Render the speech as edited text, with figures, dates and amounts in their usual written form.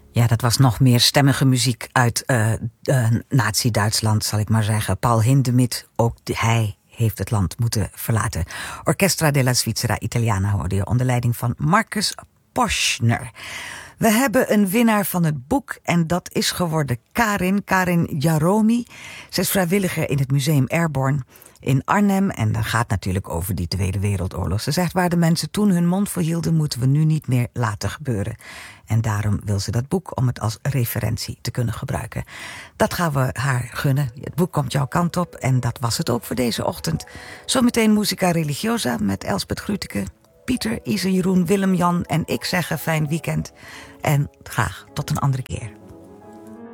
Ja, dat was nog meer stemmige muziek uit Nazi-Duitsland, zal ik maar zeggen. Paul Hindemith, ook hij heeft het land moeten verlaten. Orchestra della Svizzera Italiana hoorde je onder leiding van Marcus Poschner. We hebben een winnaar van het boek en dat is geworden Karin Jaromi. Ze is vrijwilliger in het Museum Airborne in Arnhem en dat gaat natuurlijk over die Tweede Wereldoorlog. Ze zegt, waar de mensen toen hun mond voor hielden, moeten we nu niet meer laten gebeuren. En daarom wil ze dat boek om het als referentie te kunnen gebruiken. Dat gaan we haar gunnen. Het boek komt jouw kant op en dat was het ook voor deze ochtend. Zometeen Musica Religiosa met Elspeth Grütke, Pieter, Ise, Jeroen, Willem, Jan en ik zeggen fijn weekend. En graag tot een andere keer.